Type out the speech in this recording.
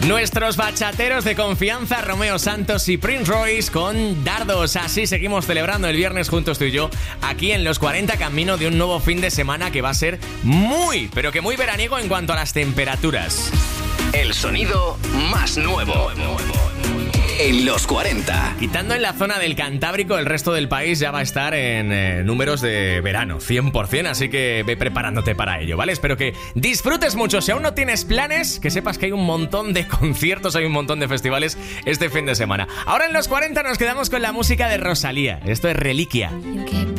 Nuestros bachateros de confianza, Romeo Santos y Prince Royce con Dardos. Así seguimos celebrando el viernes juntos tú y yo, aquí en Los 40, camino de un nuevo fin de semana que va a ser muy, pero que muy veraniego en cuanto a las temperaturas. El sonido más nuevo en Los 40. Quitando en la zona del Cantábrico, el resto del país ya va a estar en números de verano, 100%, así que ve preparándote para ello, ¿vale? Espero que disfrutes mucho. Si aún no tienes planes, que sepas que hay un montón de conciertos, hay un montón de festivales este fin de semana. Ahora en Los 40 nos quedamos con la música de Rosalía. Esto es Reliquia.